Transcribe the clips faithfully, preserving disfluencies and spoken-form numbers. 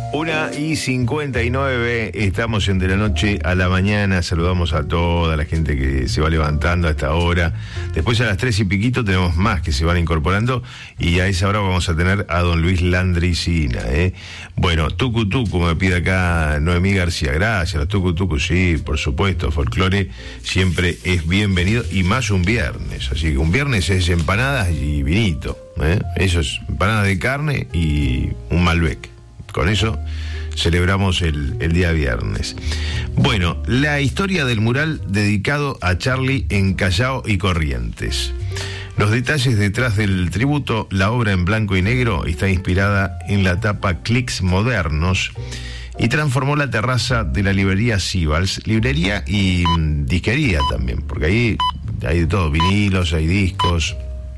Una y cincuenta y nueve, estamos en De la Noche a la Mañana. Saludamos a toda la gente que se va levantando a esta hora. Después a las tres y piquito tenemos más que se van incorporando, y a esa hora vamos a tener a don Luis Landricina, ¿eh? Bueno, tucu tucu me pide acá Noemí García. Gracias, los tucu tucu, sí, por supuesto. Folclore siempre es bienvenido, y más un viernes. Así que un viernes es empanadas y vinito, ¿eh? Eso es empanadas de carne y un Malbec. Con eso celebramos el, el día viernes. Bueno, la historia del mural dedicado a Charly en Callao y Corrientes. Los detalles detrás del tributo, la obra en blanco y negro, está inspirada en la tapa Clics Modernos y transformó la terraza de la librería Sibals, librería y mmm, disquería también, porque ahí hay de todo, vinilos, hay discos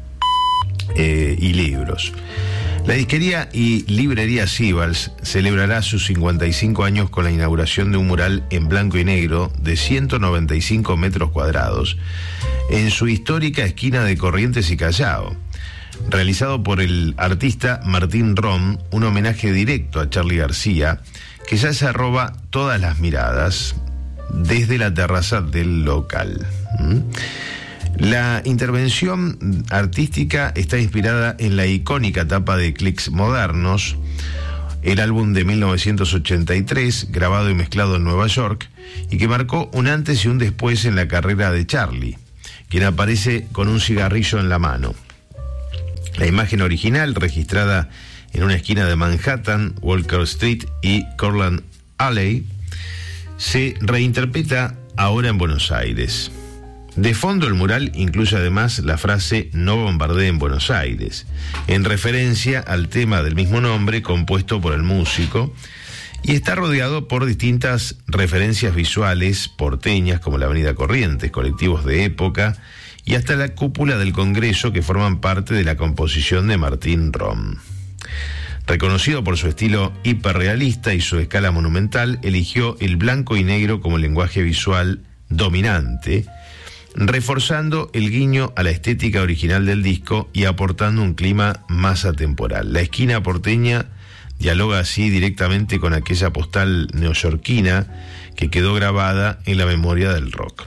eh, y libros. La disquería y librería Sibals celebrará sus cincuenta y cinco años con la inauguración de un mural en blanco y negro de ciento noventa y cinco metros cuadrados en su histórica esquina de Corrientes y Callao, realizado por el artista Martín Rom, un homenaje directo a Charly García, que ya se roba todas las miradas desde la terraza del local. ¿Mm? La intervención artística está inspirada en la icónica tapa de Clics Modernos, el álbum de mil novecientos ochenta y tres, grabado y mezclado en Nueva York, y que marcó un antes y un después en la carrera de Charly, quien aparece con un cigarrillo en la mano. La imagen original, registrada en una esquina de Manhattan, Walker Street y Cortlandt Alley, se reinterpreta ahora en Buenos Aires. De fondo, el mural incluye además la frase "No bombardeen Buenos Aires", en referencia al tema del mismo nombre compuesto por el músico, y está rodeado por distintas referencias visuales porteñas como la Avenida Corrientes, colectivos de época y hasta la cúpula del Congreso, que forman parte de la composición de Martín Rom. Reconocido por su estilo hiperrealista y su escala monumental, eligió el blanco y negro como lenguaje visual dominante, reforzando el guiño a la estética original del disco y aportando un clima más atemporal. La esquina porteña dialoga así directamente con aquella postal neoyorquina que quedó grabada en la memoria del rock.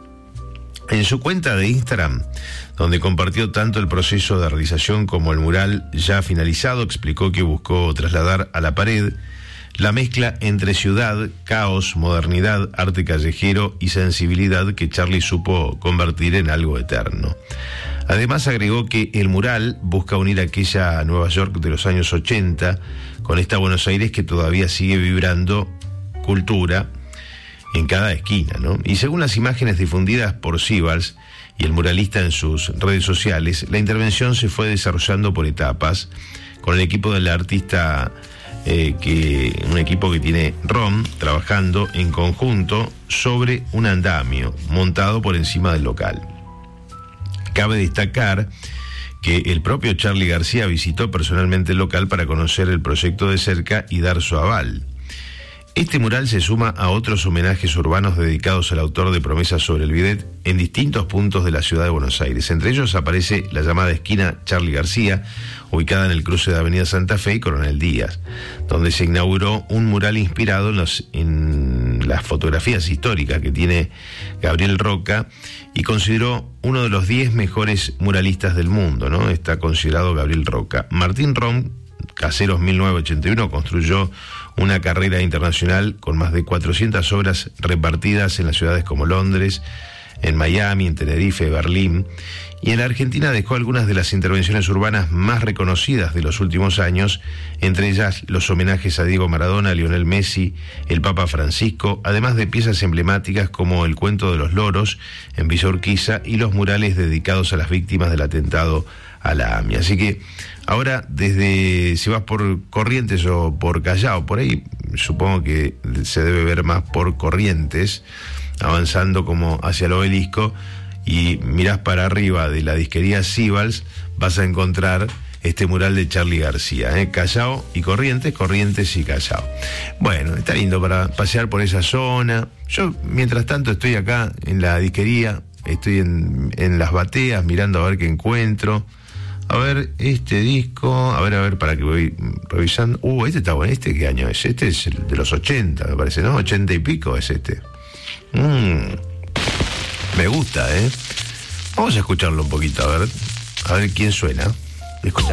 En su cuenta de Instagram, donde compartió tanto el proceso de realización como el mural ya finalizado, explicó que buscó trasladar a la pared la mezcla entre ciudad, caos, modernidad, arte callejero y sensibilidad que Charly supo convertir en algo eterno. Además, agregó que el mural busca unir aquella Nueva York de los años ochenta con esta Buenos Aires que todavía sigue vibrando cultura en cada esquina, ¿no? Y según las imágenes difundidas por Sibals y el muralista en sus redes sociales, la intervención se fue desarrollando por etapas con el equipo del artista, Eh, que un equipo que tiene Rom, trabajando en conjunto sobre un andamio montado por encima del local. Cabe destacar que el propio Charly García visitó personalmente el local para conocer el proyecto de cerca y dar su aval. Este mural se suma a otros homenajes urbanos dedicados al autor de Promesas sobre el Bidet en distintos puntos de la ciudad de Buenos Aires. Entre ellos aparece la llamada esquina Charly García, ubicada en el cruce de Avenida Santa Fe y Coronel Díaz, donde se inauguró un mural inspirado en, los, en las fotografías históricas que tiene Gabriel Roca, y consideró uno de los diez mejores muralistas del mundo, ¿no? Está considerado Gabriel Roca. Martín Rom, Caseros mil novecientos ochenta y uno, construyó una carrera internacional con más de cuatrocientas obras repartidas en las ciudades como Londres, en Miami, en Tenerife, Berlín, y en la Argentina dejó algunas de las intervenciones urbanas más reconocidas de los últimos años, entre ellas los homenajes a Diego Maradona, Lionel Messi, el Papa Francisco, además de piezas emblemáticas como El Cuento de los Loros en Villa Urquiza y los murales dedicados a las víctimas del atentado a la A M I. Así que ahora, desde si vas por Corrientes o por Callao, por ahí supongo que se debe ver más por Corrientes, avanzando como hacia el Obelisco, y mirás para arriba de la disquería Sibals, vas a encontrar este mural de Charly García, ¿eh? Callao y Corrientes, Corrientes y Callao. Bueno, está lindo para pasear por esa zona. Yo, mientras tanto, estoy acá en la disquería, estoy en, en las bateas mirando a ver qué encuentro, A ver, este disco, a ver, a ver, para que voy revisando. Uh, este está bueno. ¿Este qué año es? Este es el de los ochenta, me parece, ¿no? ochenta y pico es este. Mm, me gusta, ¿eh? Vamos a escucharlo un poquito, a ver. A ver quién suena. Escucha.